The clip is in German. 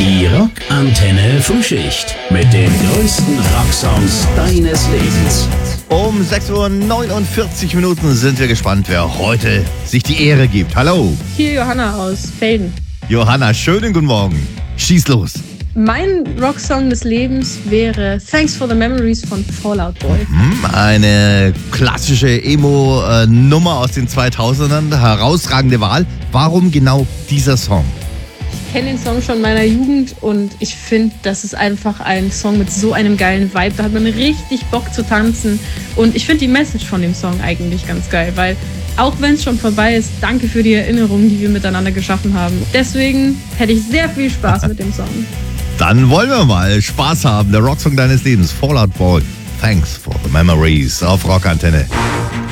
Die Rockantenne Frühschicht mit den größten Rocksongs deines Lebens. Um 6:49 Uhr sind wir gespannt, wer heute sich die Ehre gibt. Hallo. Hier Johanna aus Felden. Johanna, schönen guten Morgen. Schieß los. Mein Rocksong des Lebens wäre Thanks for the Memories von Fall Out Boy. Eine klassische Emo-Nummer aus den 2000ern. Herausragende Wahl. Warum genau dieser Song? Ich kenne den Song schon in meiner Jugend und ich finde, das ist einfach ein Song mit so einem geilen Vibe. Da hat man richtig Bock zu tanzen. Und ich finde die Message von dem Song eigentlich ganz geil, weil auch wenn es schon vorbei ist, danke für die Erinnerungen, die wir miteinander geschaffen haben. Deswegen hätte ich sehr viel Spaß mit dem Song. Dann wollen wir mal Spaß haben. Der Rocksong deines Lebens, Fall Out Boy. Thanks for the Memories auf Rockantenne.